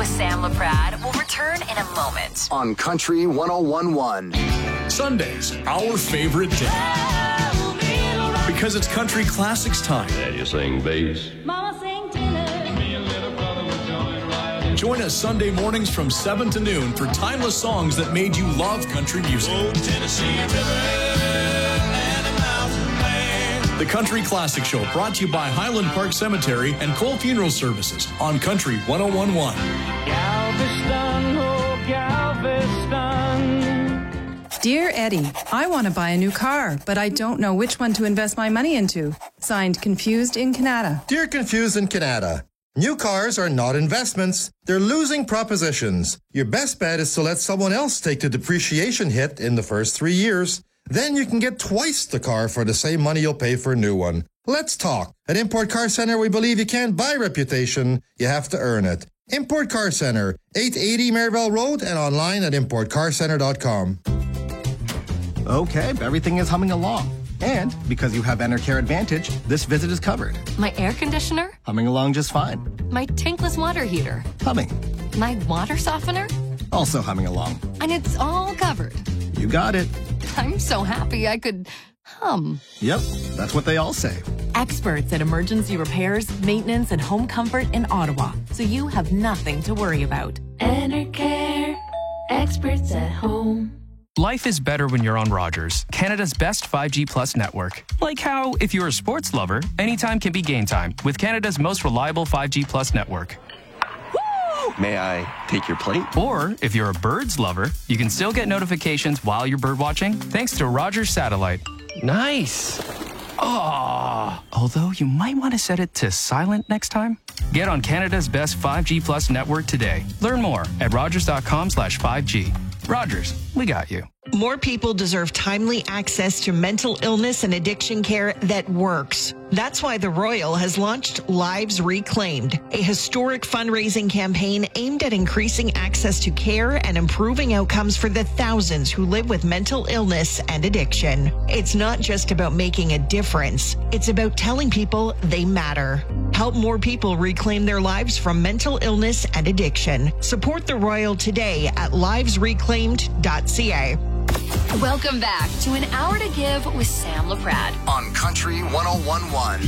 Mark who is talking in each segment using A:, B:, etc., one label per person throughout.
A: with Sam LaPrade will return in a moment.
B: On Country 101.1.
C: Sundays, our favorite day. Because it's country classics time.
D: And you sing bass.
E: Mama sing tenor. Me and little brother would join right.
C: Join us Sunday mornings from 7 to noon for timeless songs that made you love country music.
E: Oh, Tennessee River.
C: The Country Classic Show, brought to you by Highland Park Cemetery and Cole Funeral Services on Country 101.1.
E: Galveston, oh Galveston.
F: Dear Eddie, I want to buy a new car, but I don't know which one to invest my money into. Signed, Confused in Canada.
G: Dear Confused in Canada, new cars are not investments. They're losing propositions. Your best bet is to let someone else take the depreciation hit in the first 3 years. Then you can get twice the car for the same money you'll pay for a new one. Let's talk. At Import Car Center, we believe you can't buy reputation, you have to earn it. Import Car Center, 880 Maribel Road, and online at importcarcenter.com.
H: Okay, everything is humming along. And because you have Enercare Advantage, this visit is covered.
A: My air conditioner?
H: Humming along just fine.
A: My tankless water heater?
H: Humming.
A: My water softener?
H: Also humming along.
A: And it's all covered.
H: You got it.
A: I'm so happy I could hum.
H: Yep, that's what they all say.
I: Experts at emergency repairs, maintenance, and home comfort in Ottawa, so you have nothing to worry about.
J: Enercare, experts at home.
K: Life is better when you're on Rogers, Canada's best 5G Plus network. Like how, if you're a sports lover, anytime can be game time with Canada's most reliable 5G Plus network.
L: May I take your plate?
K: Or, if you're a birds lover, you can still get notifications while you're bird watching thanks to Rogers Satellite.
L: Nice.
K: Oh, although you might want to set it to silent next time. Get on Canada's best 5G Plus network today. Learn more at rogers.com/5G. Rogers, we got you.
M: More people deserve timely access to mental illness and addiction care that works. That's why the Royal has launched Lives Reclaimed, a historic fundraising campaign aimed at increasing access to care and improving outcomes for the thousands who live with mental illness and addiction. It's not just about making a difference. It's about telling people they matter. Help more people reclaim their lives from mental illness and addiction. Support the Royal today at livesreclaimed.ca.
A: Welcome back to An Hour to Give with Sam LaPrade.
B: On Country 101.1.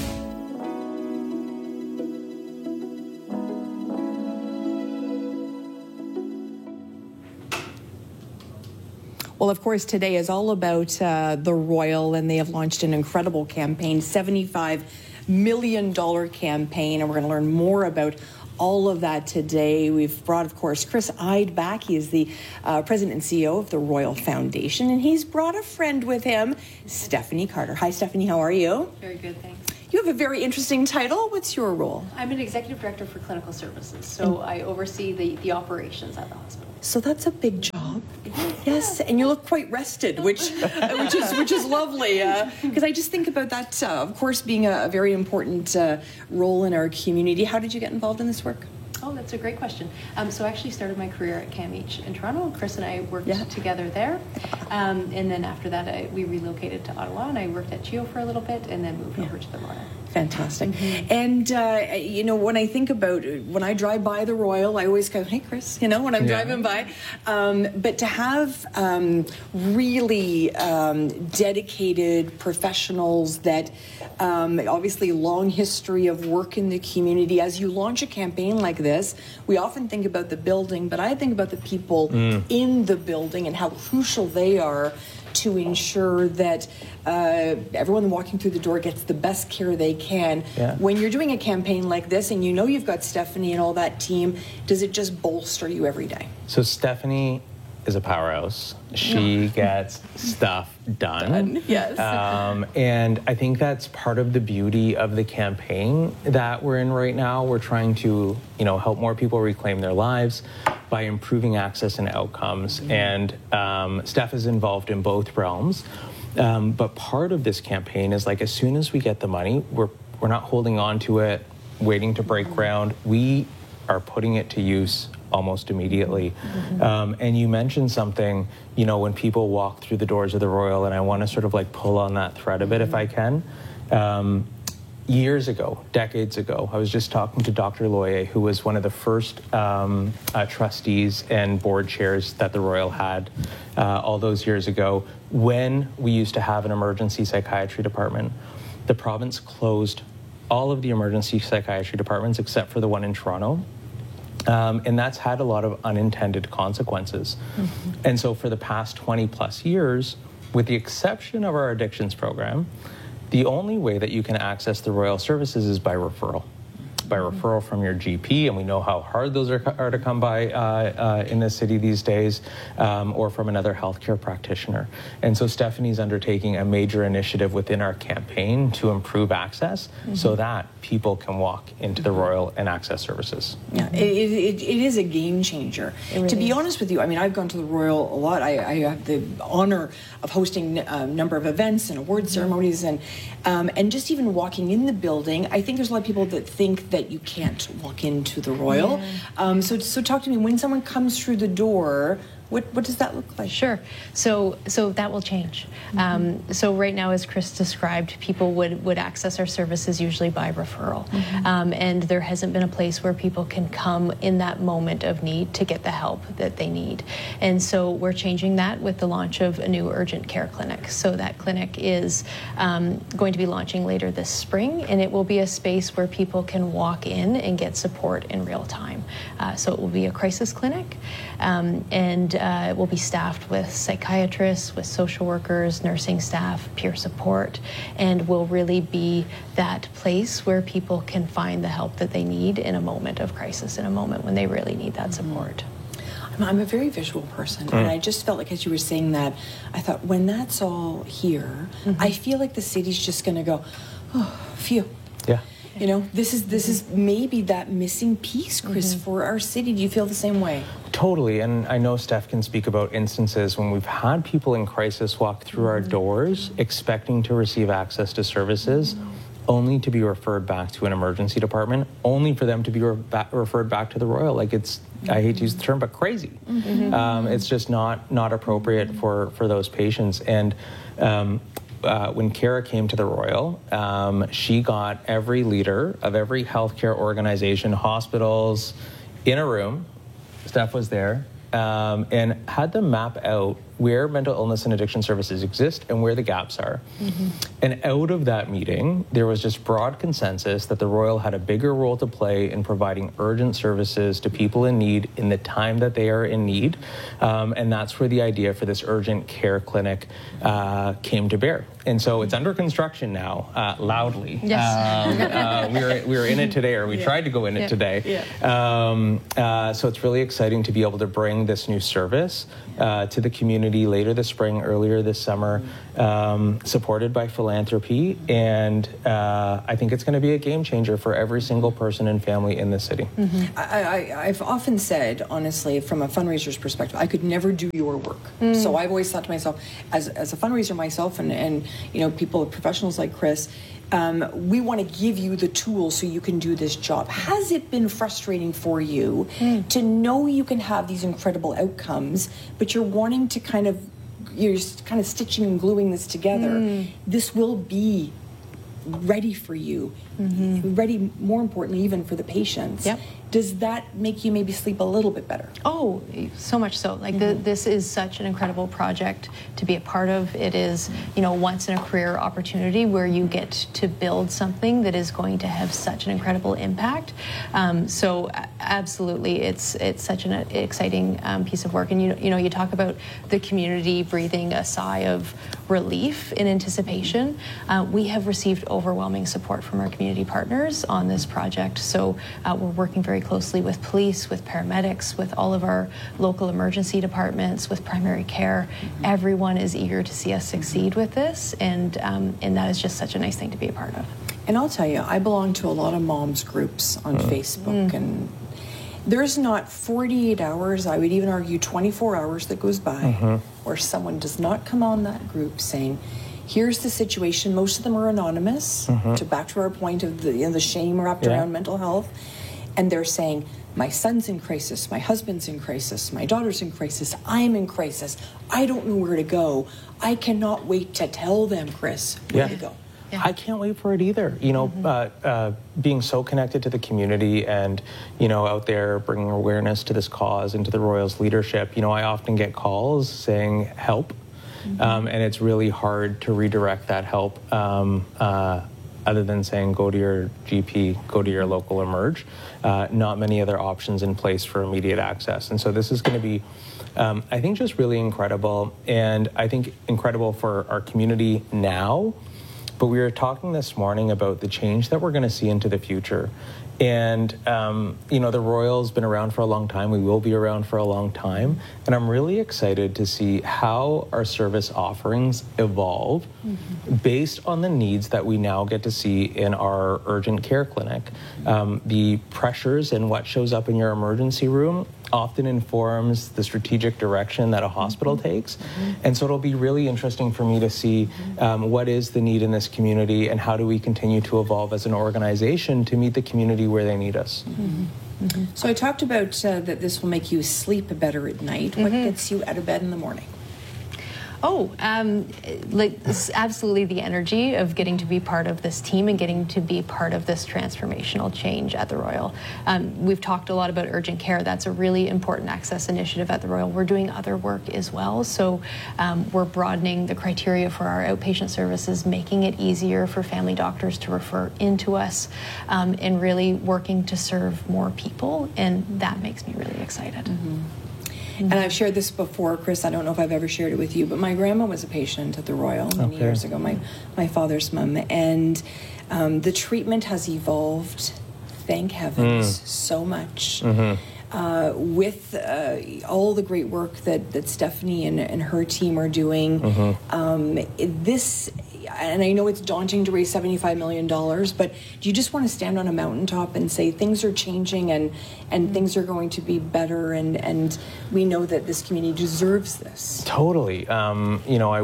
N: Well, of course, today is all about the Royal, and they have launched an incredible campaign, $75 million campaign, and we're going to learn more about all of that today. We've brought, of course, Chris Ide back. He is the president and CEO of the Royal Foundation, and he's brought a friend with him, Stephanie Carter. Hi, Stephanie. How are you?
O: Very good, thanks.
N: You have a very interesting title. What's your role?
O: I'm an executive director for clinical services, so I oversee the operations at the hospital.
N: So that's a big job. Yes, and you look quite rested, which is lovely. Because I just think about that, of course, being a very important role in our community. How did you get involved in this work?
O: Oh, that's a great question. So I actually started my career at CAMH in Toronto. Chris and I worked together there. And then after that, we relocated to Ottawa, and I worked at GEO for a little bit and then moved over to the Royal.
N: Fantastic. And, when I think about, when I drive by the Royal, I always go, hey, Chris, when I'm driving by. But to have really dedicated professionals that obviously long history of work in the community, as you launch a campaign like this, we often think about the building, but I think about the people in the building and how crucial they are to ensure that everyone walking through the door gets the best care they can. Yeah. When you're doing a campaign like this and you've got Stephanie and all that team, does it just bolster you every day?
P: So Stephanie is a powerhouse. She gets stuff done.
N: Yes.
P: And I think that's part of the beauty of the campaign that we're in right now. We're trying to, help more people reclaim their lives by improving access and outcomes. And Steph is involved in both realms. But part of this campaign is as soon as we get the money, we're not holding on to it, waiting to break ground. We are putting it to use almost immediately. And you mentioned something, when people walk through the doors of the Royal, and I want to sort of pull on that thread a bit if I can. years ago, decades ago, I was just talking to Dr. Loyer, who was one of the first trustees and board chairs that the Royal had all those years ago. When we used to have an emergency psychiatry department, the province closed all of the emergency psychiatry departments except for the one in Toronto. And that's had a lot of unintended consequences. Mm-hmm. And so for the past 20 plus years, with the exception of our addictions program, the only way that you can access the Royal services is by referral. By referral from your GP, and we know how hard those are to come by in this city these days, or from another healthcare practitioner. And so Stephanie's undertaking a major initiative within our campaign to improve access so that people can walk into the Royal and access services.
N: Yeah, it is a game changer. To be honest with you, I mean, I've gone to the Royal a lot. I have the honor of hosting a number of events and award ceremonies, and just even walking in the building, I think there's a lot of people that think that you can't walk into the Royal. Yeah. So talk to me, when someone comes through the door, what does that look like?
O: Sure. So that will change. So right now, as Chris described, people would access our services usually by referral. And there hasn't been a place where people can come in that moment of need to get the help that they need. And so we're changing that with the launch of a new urgent care clinic. So that clinic is going to be launching later this spring, and it will be a space where people can walk in and get support in real time. So it will be a crisis clinic, and it will be staffed with psychiatrists, with social workers, nursing staff, peer support, and will really be that place where people can find the help that they need in a moment of crisis, in a moment when they really need that support.
N: I'm a very visual person, and I just felt like as you were saying that, I thought when that's all here, I feel like the city's just going to go, oh, phew.
P: Yeah.
N: You know, this is maybe that missing piece, Chris, for our city. Do you feel the same way?
P: Totally, and I know Steph can speak about instances when we've had people in crisis walk through our doors expecting to receive access to services, only to be referred back to an emergency department, only for them to be referred back to the Royal. Like, it's, I hate to use the term, but crazy. It's just not appropriate for those patients. And when Kara came to the Royal, she got every leader of every healthcare organization, hospitals, in a room. Steph was there, and had them map out where mental illness and addiction services exist and where the gaps are. And out of that meeting, there was just broad consensus that the Royal had a bigger role to play in providing urgent services to people in need in the time that they are in need. And that's where the idea for this urgent care clinic came to bear. And so it's under construction now, loudly. Yes. We were in it today, or we tried to go in it today. So it's really exciting to be able to bring this new service to the community later this spring, earlier this summer, supported by philanthropy. And I think it's going to be a game changer for every single person and family in this city.
N: I've often said, honestly, from a fundraiser's perspective, I could never do your work. So I've always thought to myself, as a fundraiser myself, and you know, people, professionals like Chris, we want to give you the tools so you can do this job. Has it been frustrating for you to know you can have these incredible outcomes, but you're wanting to you're kind of stitching and gluing this together? This will be ready for you, ready, more importantly, even for the patients. Does that make you maybe sleep a little bit better?
O: Oh, so much so. Like this is such an incredible project to be a part of. It is, you know, once in a career opportunity where you get to build something that is going to have such an incredible impact. So absolutely, it's such an exciting piece of work. And you know, you talk about the community breathing a sigh of relief in anticipation. We have received overwhelming support from our community partners on this project. So we're working very closely with police, with paramedics, with all of our local emergency departments, with primary care. Everyone is eager to see us succeed with this, and that is just such a nice thing to be a part of.
N: And I'll tell you, I belong to a lot of moms groups on Facebook, and there's not 48 hours, I would even argue 24 hours that goes by where someone does not come on that group saying, here's the situation. Most of them are anonymous, back to our point of the shame wrapped around mental health. And they're saying, my son's in crisis, my husband's in crisis, my daughter's in crisis, I'm in crisis, I don't know where to go. I cannot wait to tell them, Chris, where to go.
P: I can't wait for it either. You know, being so connected to the community and, you know, out there bringing awareness to this cause and to the Royals leadership, you know, I often get calls saying help, and it's really hard to redirect that help other than saying go to your GP, go to your local Emerge. Not many other options in place for immediate access. And so this is going to be, I think, just really incredible, and I think incredible for our community now. But we were talking this morning about the change that we're going to see into the future. And, you know, the Royal's been around for a long time. We will be around for a long time. And I'm really excited to see how our service offerings evolve based on the needs that we now get to see in our urgent care clinic. The pressures and what shows up in your emergency room often informs the strategic direction that a hospital takes. And so it'll be really interesting for me to see what is the need in this community and how do we continue to evolve as an organization to meet the community where they need us.
N: So I talked about that this will make you sleep better at night. What gets you out of bed in the morning?
O: Oh, like absolutely the energy of getting to be part of this team and getting to be part of this transformational change at the Royal. We've talked a lot about urgent care. That's a really important access initiative at the Royal. We're doing other work as well. So we're broadening the criteria for our outpatient services, making it easier for family doctors to refer into us, and really working to serve more people. And that makes me really excited. And
N: I've shared this before, Chris. I don't know if I've ever shared it with you, but my grandma was a patient at the Royal many years ago, my father's mom. And the treatment has evolved, thank heavens, so much. With all the great work that Stephanie and her team are doing. This, and I know it's daunting to raise $75 million, but do you just want to stand on a mountaintop and say things are changing and things are going to be better, and we know that this community deserves this? Totally.
P: You know,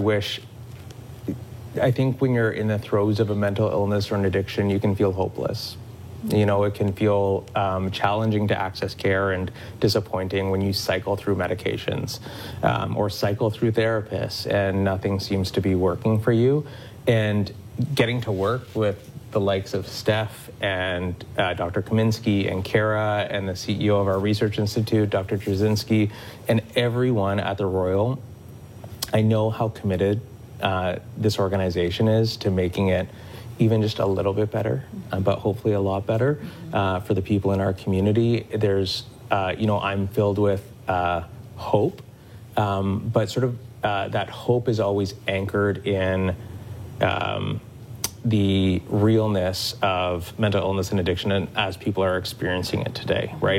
P: I think when you're in the throes of a mental illness or an addiction, you can feel hopeless. You know, it can feel challenging to access care and disappointing when you cycle through medications or cycle through therapists and nothing seems to be working for you. And getting to work with the likes of Steph and Dr. Kaminsky and Kara and the CEO of our research institute, Dr. Trzynski, and everyone at the Royal, I know how committed this organization is to making it even just a little bit better, but hopefully a lot better for the people in our community. There's, you know, I'm filled with hope, but sort of that hope is always anchored in the realness of mental illness and addiction, and as people are experiencing it today, right?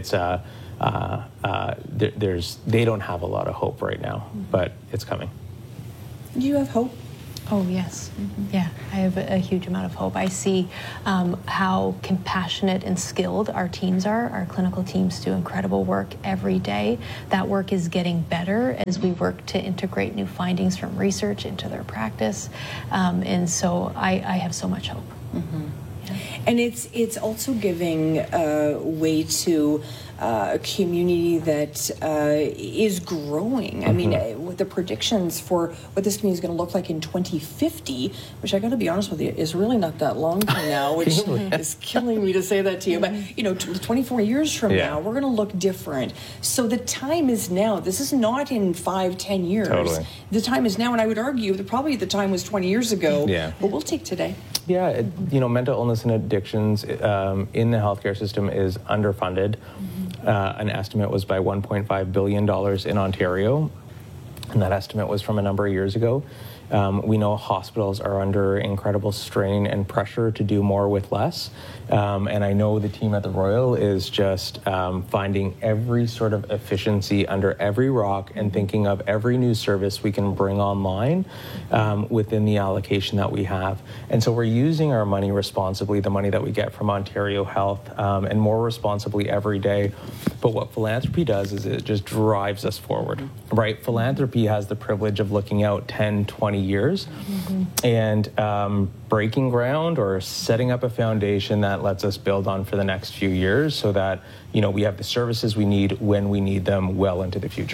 P: They don't have a lot of hope right now, but it's coming.
N: Do you have hope?
O: Oh, yes. Yeah, I have a huge amount of hope. I see how compassionate and skilled our teams are. Our clinical teams do incredible work every day. That work is getting better as we work to integrate new findings from research into their practice. And so I have so much hope.
N: And it's also giving way to a community that is growing. I mean, with the predictions for what this community is going to look like in 2050, which I got to be honest with you, is really not that long from now, which is killing me to say that to you. But, you know, 24 years from now, we're going to look different. So the time is now. This is not in 5-10 years.
P: Totally.
N: The time is now, and I would argue that probably the time was 20 years ago. But we'll take today.
P: Yeah, you know, mental illness and addictions in the healthcare system is underfunded. An estimate was by $1.5 billion in Ontario, and that estimate was from a number of years ago. We know hospitals are under incredible strain and pressure to do more with less. And I know the team at the Royal is just finding every sort of efficiency under every rock and thinking of every new service we can bring online within the allocation that we have. And so we're using our money responsibly, the money that we get from Ontario Health, and more responsibly every day. But what philanthropy does is it just drives us forward, right? Philanthropy has the privilege of looking out 10, 20 years and breaking ground or setting up a foundation that lets us build on for the next few years so that, you know, we have the services we need when we need them well into the future.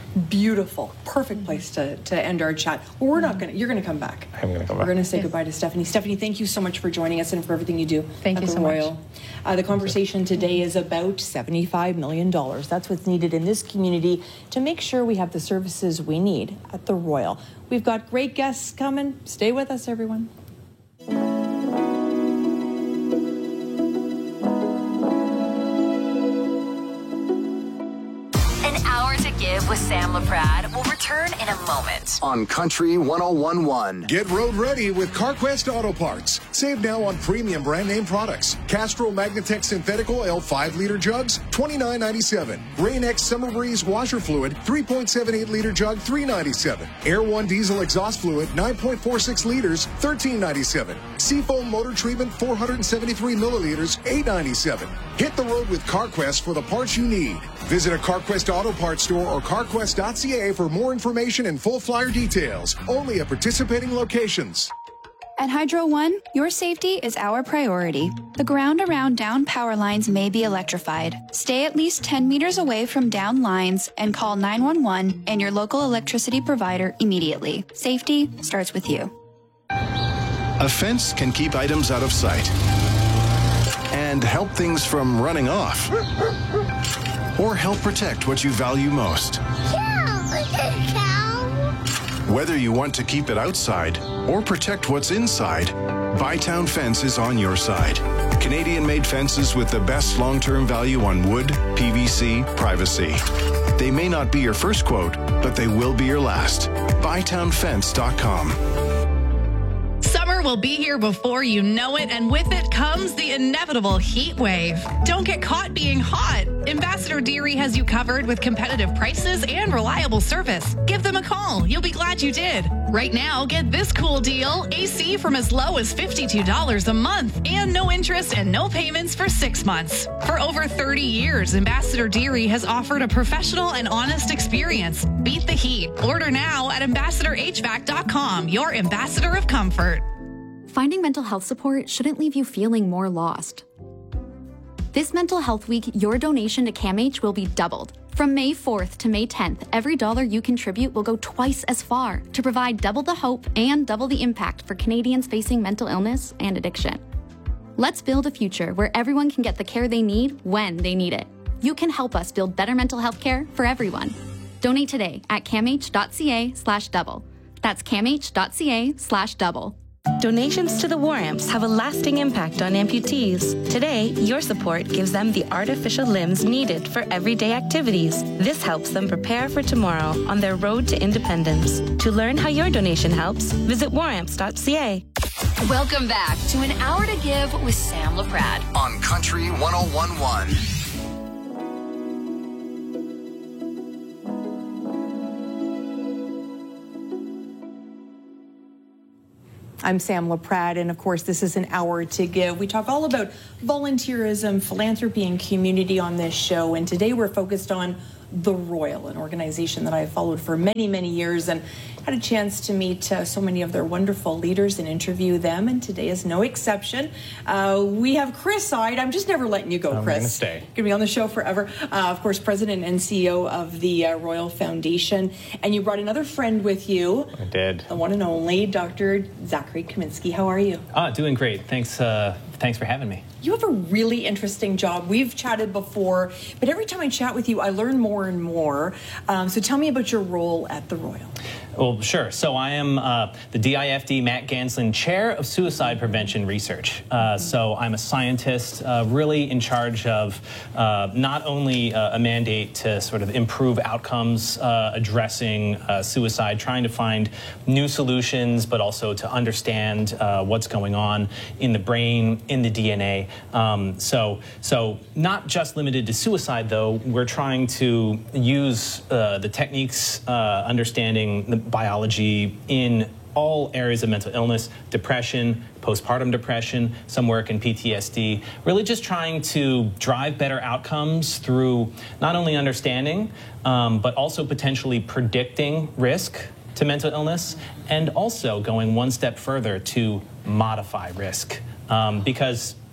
N: Beautiful. Perfect place to end our chat. Well, we're not going to, you're going to come back.
P: I'm going to come
N: We're
P: back.
N: going to say goodbye to Stephanie. Stephanie, thank you so much for joining us and for everything you do
D: Thank
N: at
D: you
N: the
D: so much.
N: Royal. The conversation today is about $75 million. That's what's needed in this community to make sure we have the services we need at the Royal. We've got great guests coming. Stay with us, everyone.
A: With Sam LaPrade will return in a moment.
B: On Country 101.1.
Q: Get road ready with CarQuest Auto Parts. Save now on premium brand name products. Castrol Magnatech Synthetic Oil 5-liter jugs, $29.97. Rain-X Summer Breeze washer fluid, 3.78-liter jug, $3.97. Air One Diesel exhaust fluid, 9.46 liters, $13.97. Seafoam motor treatment, 473 milliliters, $8.97. Hit the road with CarQuest for the parts you need. Visit a CarQuest Auto Parts store or carquest.ca for more information and full flyer details. Only at participating locations.
R: At Hydro One, your safety is our priority. The ground around down power lines may be electrified. Stay at least 10 meters away from down lines and call 911 and your local electricity provider immediately. Safety starts with you.
S: A fence can keep items out of sight and help things from running off, or help protect what you value most. Whether you want to keep it outside or protect what's inside, Bytown Fence is on your side. Canadian-made fences with the best long-term value on wood, PVC, privacy. They may not be your first quote, but they will be your last. BytownFence.com.
T: Summer will be here before you know it, and with it comes the inevitable heat wave. Don't get caught being hot. Ambassador Deary has you covered with competitive prices and reliable service. Give them a call. You'll be glad you did. Right now, get this cool deal. AC from as low as $52 a month and no interest and no payments for 6 months. For over 30 years, Ambassador Deary has offered a professional and honest experience. Beat the heat. Order now at ambassadorhvac.com, your ambassador of comfort.
U: Finding mental health support shouldn't leave you feeling more lost. This Mental Health Week, your donation to CAMH will be doubled. From May 4th to May 10th, every dollar you contribute will go twice as far to provide double the hope and double the impact for Canadians facing mental illness and addiction. Let's build a future where everyone can get the care they need when they need it. You can help us build better mental health care for everyone. Donate today at camh.ca/double. That's camh.ca/double.
V: Donations to the War Amps have a lasting impact on amputees. Today, your support gives them the artificial limbs needed for everyday activities. This helps them prepare for tomorrow on their road to independence. To learn how your donation helps, visit waramps.ca.
A: Welcome back to An Hour to Give with Sam LaPrade.
B: On Country 101.1.
N: I'm Sam LaPrade, and of course, this is An Hour to Give. We talk all about volunteerism, philanthropy, and community on this show, and today we're focused on the Royal, an organization that I've followed for many, many years and had a chance to meet so many of their wonderful leaders and interview them, and today is no exception. We have Chris Ide. I'm just never letting you go, Chris.
P: I'm going to stay.
N: Going to be on the show forever. Of course, President and CEO of the Royal Foundation. And you brought another friend with you.
P: I did.
N: The one and only Dr. Zachary Kaminsky. How are you?
W: Doing great. Thanks for having me.
N: You have a really interesting job. We've chatted before, but every time I chat with you, I learn more and more. So tell me about your role at the Royal.
W: Well, sure. So I am the DIFD Matt Ganslin Chair of Suicide Prevention Research. So I'm a scientist really in charge of not only a mandate to sort of improve outcomes addressing suicide, trying to find new solutions, but also to understand what's going on in the brain, in the DNA. So not just limited to suicide, though. We're trying to use the techniques, understanding the biology in all areas of mental illness, depression, postpartum depression, some work in PTSD, really just trying to drive better outcomes through not only understanding, but also potentially predicting risk to mental illness, and also going one step further to modify risk. Because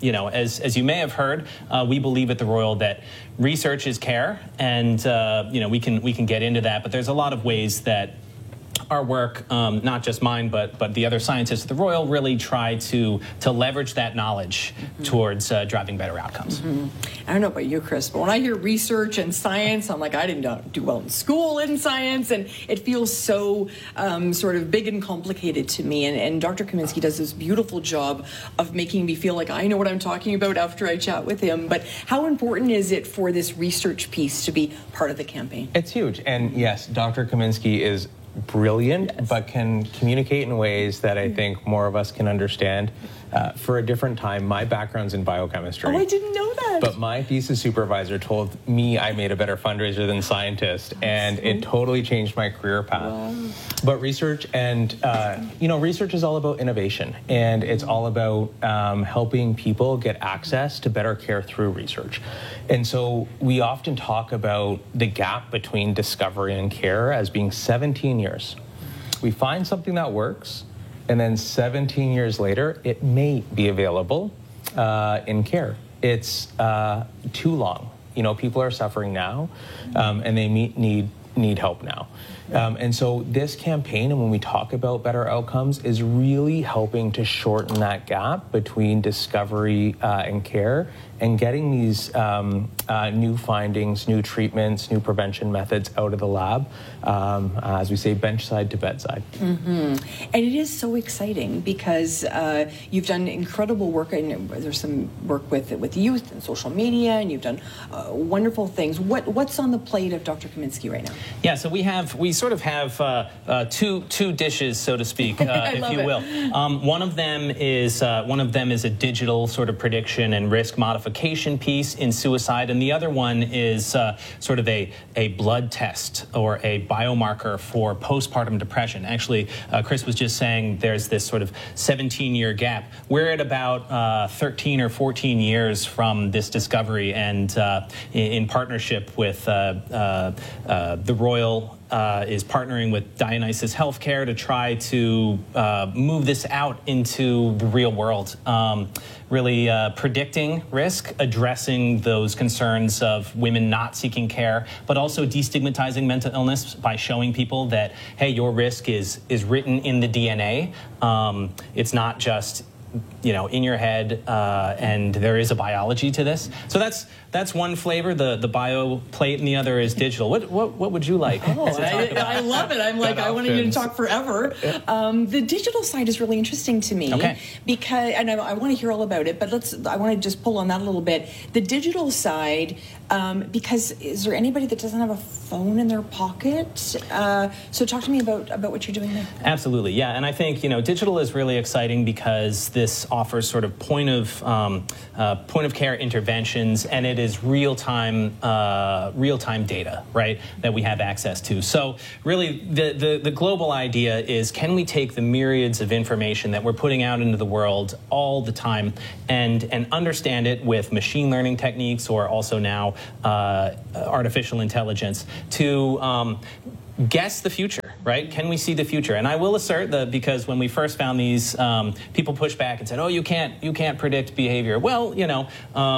W: you know, as you may have heard, we believe at the Royal that research is care, and you know, we can get into that. But there's a lot of ways that our work, not just mine, but the other scientists at the Royal, really try to leverage that knowledge towards driving better outcomes.
N: I don't know about you, Chris, but when I hear research and science, I'm like, I didn't do well in school in science, and it feels so sort of big and complicated to me. And Dr. Kaminski does this beautiful job of making me feel like I know what I'm talking about after I chat with him. But how important is it for this research piece to be part of the campaign?
P: It's huge. And yes, Dr. Kaminski is brilliant, but can communicate in ways that I think more of us can understand. For a different time, my background's in biochemistry.
N: Oh, I didn't know that.
P: But my thesis supervisor told me I made a better fundraiser than scientist, and it totally changed my career path. Wow. But research and, you know, research is all about innovation, and it's all about helping people get access to better care through research. And so we often talk about the gap between discovery and care as being 17 years. We find something that works, and then 17 years later, it may be available in care. It's too long. You know, people are suffering now, and they need help now. And so this campaign, and when we talk about better outcomes, is really helping to shorten that gap between discovery and care, and getting these new findings, new treatments, new prevention methods out of the lab, as we say, benchside to bedside.
N: And it is so exciting because you've done incredible work, and there's some work with youth and social media, and you've done wonderful things. What's on the plate of Dr. Kaminski right now?
W: Yeah, so we sort of have two dishes, so to speak, if you will. One of them is a digital sort of prediction and risk modification piece in suicide, and the other one is sort of a blood test or a biomarker for postpartum depression. Actually, Chris was just saying there's this sort of 17-year gap. We're at about 13 or 14 years from this discovery, and in partnership with the Royal is partnering with Dionysus Healthcare to try to move this out into the real world. Really predicting risk, addressing those concerns of women not seeking care, but also destigmatizing mental illness by showing people that, hey, your risk is written in the DNA. It's not just, you know, in your head, and there is a biology to this. So that's one flavor, the bio plate, and the other is digital. What would you like?
N: Oh, I love it. I'm like, I want you to talk forever. The digital side is really interesting to me, because, and I want to hear all about it, but I want to just pull on that a little bit. The digital side, because is there anybody that doesn't have a phone in their pocket? So talk to me about what you're doing there.
W: Absolutely, yeah, and I think, you know, digital is really exciting because this offers sort of point of care interventions, and it is real-time data, right, that we have access to. So really the global idea is, can we take the myriads of information that we're putting out into the world all the time and understand it with machine learning techniques, or also now artificial intelligence, to guess the future, right? Can we see the future? And I will assert that, because when we first found these, people pushed back and said, "Oh, you can't predict behavior." Well, you know,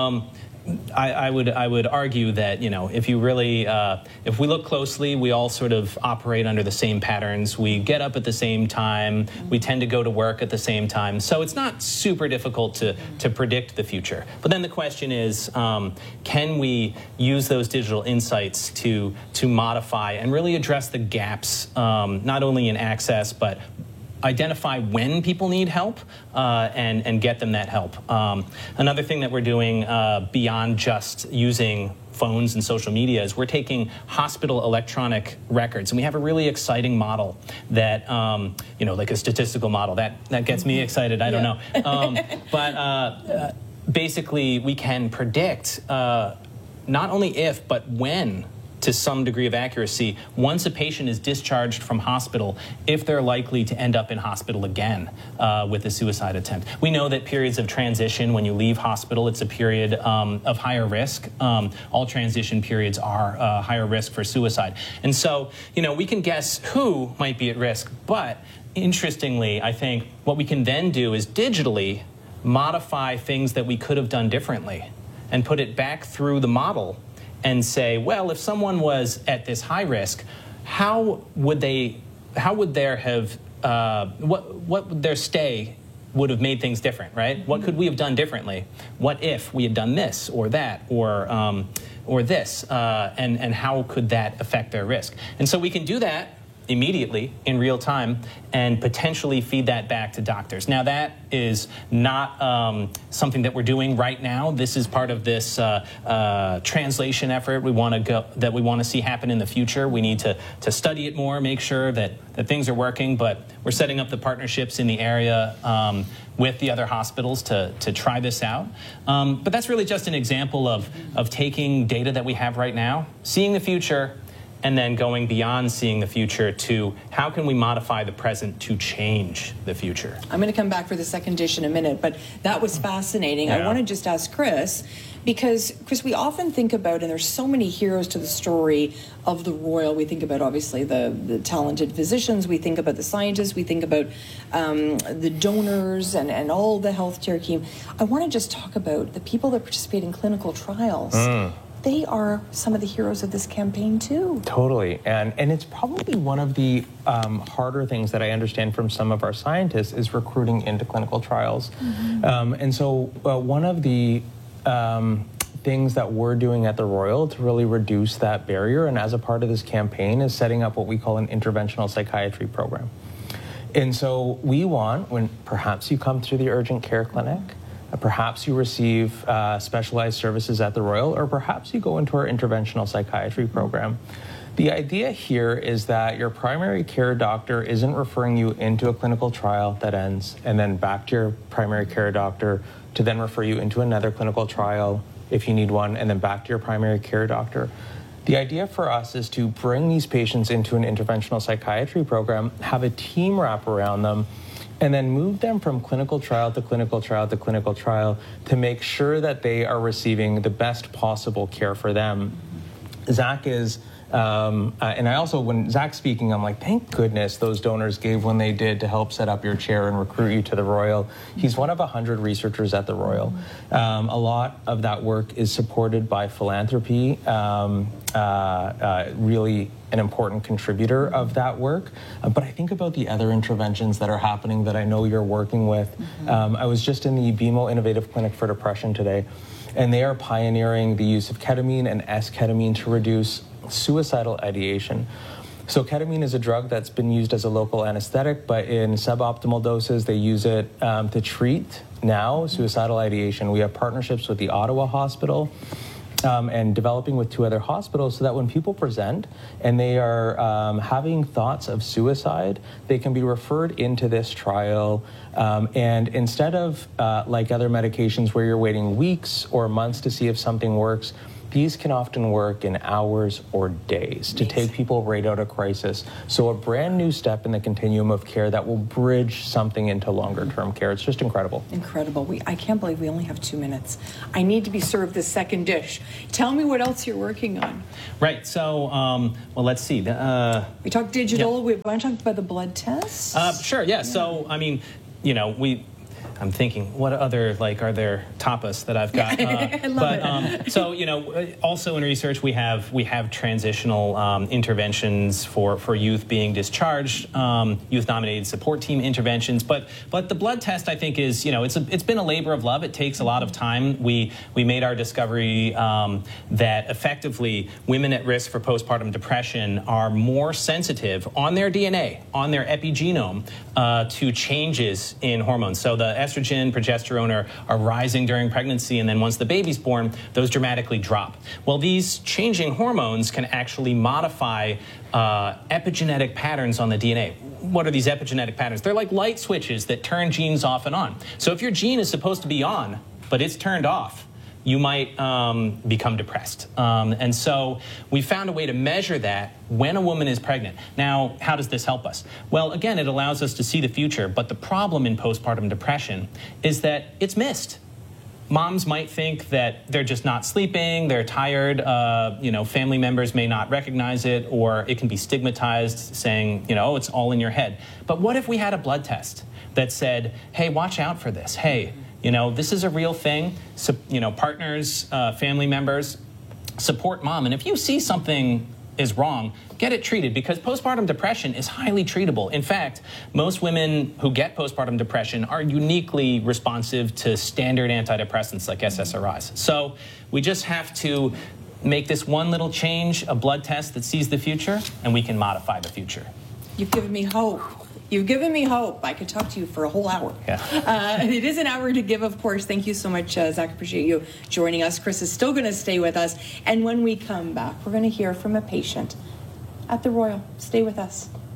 W: I would argue that, you know, if you really, if we look closely, we all sort of operate under the same patterns. We get up at the same time. We tend to go to work at the same time. So it's not super difficult to predict the future. But then the question is, can we use those digital insights to modify and really address the gaps, not only in access, but identify when people need help and get them that help. Another thing that we're doing beyond just using phones and social media is we're taking hospital electronic records, and we have a really exciting model that, you know, like a statistical model that gets me excited. I don't know. But basically we can predict not only if, but when, to some degree of accuracy, once a patient is discharged from hospital, if they're likely to end up in hospital again with a suicide attempt. We know that periods of transition, when you leave hospital, it's a period of higher risk. All transition periods are higher risk for suicide. And so, you know, we can guess who might be at risk, but interestingly, I think what we can then do is digitally modify things that we could have done differently and put it back through the model and say, well, if someone was at this high risk, what would their stay would have made things different, right? What could we have done differently? What if we had done this or that or this, and how could that affect their risk? And so we can do that immediately in real time and potentially feed that back to doctors. Now that is not something that we're doing right now. This is part of this translation effort we want to see happen in the future. We need to study it more, make sure that things are working, but we're setting up the partnerships in the area with the other hospitals to try this out. But that's really just an example of taking data that we have right now, seeing the future, and then going beyond seeing the future to how can we modify the present to change the future.
N: I'm going to come back for the second dish in a minute, but that was fascinating.
W: Yeah.
N: I want to just ask Chris, because Chris, we often think about, and there's so many heroes to the story of the Royal. We think about obviously the talented physicians, we think about the scientists, we think about the donors and all the healthcare team. I want to just talk about the people that participate in clinical trials. They are some of the heroes of this campaign too.
P: Totally, and it's probably one of the harder things that I understand from some of our scientists is recruiting into clinical trials. And so one of the things that we're doing at the Royal to really reduce that barrier, and as a part of this campaign, is setting up what we call an interventional psychiatry program. And so we want, when perhaps you come through the urgent care clinic, perhaps you receive specialized services at the Royal, or perhaps you go into our interventional psychiatry program. The idea here is that your primary care doctor isn't referring you into a clinical trial that ends and then back to your primary care doctor to then refer you into another clinical trial if you need one, and then back to your primary care doctor. The idea for us is to bring these patients into an interventional psychiatry program, have a team wrap around them, and then move them from clinical trial to clinical trial to clinical trial to make sure that they are receiving the best possible care for them. Zach is, and I also, when Zach's speaking, I'm like, thank goodness those donors gave when they did to help set up your chair and recruit you to the Royal. He's one of 100 researchers at the Royal. A lot of that work is supported by philanthropy, really an important contributor of that work. But I think about the other interventions that are happening that I know you're working with. I was just in the BMO Innovative Clinic for Depression today, and they are pioneering the use of ketamine and S-ketamine to reduce suicidal ideation. So ketamine is a drug that's been used as a local anesthetic, but in suboptimal doses, they use it to treat now suicidal ideation. We have partnerships with the Ottawa Hospital and developing with 2 other hospitals so that when people present and they are having thoughts of suicide, they can be referred into this trial. And instead of like other medications where you're waiting weeks or months to see if something works, these can often work in hours or days to take people right out of crisis. So a brand new step in the continuum of care that will bridge something into longer term care. It's just incredible.
N: Incredible. I can't believe we only have 2 minutes. I need to be served the second dish. Tell me what else you're working on.
W: Right, so, well, let's see.
N: We talked digital. We want to talk about the blood tests.
W: Sure, yeah. So, I mean, you know, I'm thinking, what other, like, are there tapas that I've got?
N: I love it.
W: So, you know, also in research, we have transitional interventions for youth being discharged, youth-nominated support team interventions. But the blood test, I think, is, you know, it's been a labor of love. It takes a lot of time. We made our discovery that effectively women at risk for postpartum depression are more sensitive on their DNA, on their epigenome, to changes in hormones. So the estrogen, progesterone are rising during pregnancy, and then once the baby's born, those dramatically drop. Well, these changing hormones can actually modify epigenetic patterns on the DNA. What are these epigenetic patterns? They're like light switches that turn genes off and on. So if your gene is supposed to be on, but it's turned off, you might become depressed. And so we found a way to measure that when a woman is pregnant. Now, how does this help us? Well, again, it allows us to see the future, but the problem in postpartum depression is that it's missed. Moms might think that they're just not sleeping, they're tired, you know, family members may not recognize it, or it can be stigmatized, saying, you know, it's all in your head. But what if we had a blood test that said, hey, watch out for this. Hey, You know, this is a real thing. So, you know, partners, family members, support mom. And if you see something is wrong, get it treated, because postpartum depression is highly treatable. In fact, most women who get postpartum depression are uniquely responsive to standard antidepressants like SSRIs. So we just have to make this one little change, a blood test that sees the future, and we can modify the future.
N: You've given me hope. You've given me hope. I could talk to you for a whole hour.
W: Yeah.
N: It is an hour to give, of course. Thank you so much, Zach. Appreciate you joining us. Chris is still going to stay with us. And when we come back, we're going to hear from a patient at the Royal. Stay with us.